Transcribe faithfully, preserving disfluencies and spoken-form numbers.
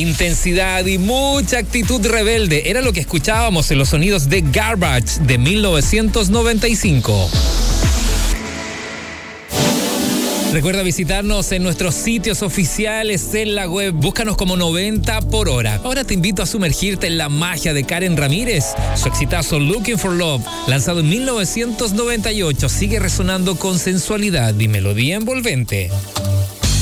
intensidad y mucha actitud rebelde. Era lo que escuchábamos en los sonidos de Garbage de mil novecientos noventa y cinco. Recuerda visitarnos en nuestros sitios oficiales en la web. Búscanos como noventa por hora. Ahora te invito a sumergirte en la magia de Karen Ramírez. Su exitazo Looking for Love, lanzado en mil novecientos noventa y ocho, sigue resonando con sensualidad y melodía envolvente.